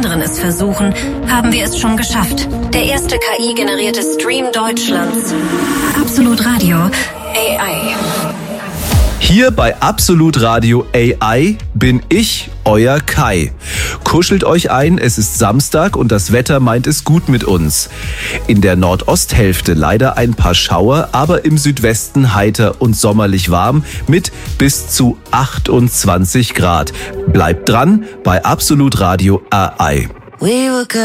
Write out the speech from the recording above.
anderen es versuchen, haben wir es schon geschafft. Der erste KI-generierte Stream Deutschlands. Absolut Radio AI. Hier bei Absolut Radio AI bin ich, euer Kai. Kuschelt euch ein, es ist Samstag und das Wetter meint es gut mit uns. In der Nordosthälfte leider ein paar Schauer, aber im Südwesten heiter und sommerlich warm mit bis zu 28 Grad. Bleibt dran bei Absolut Radio AI.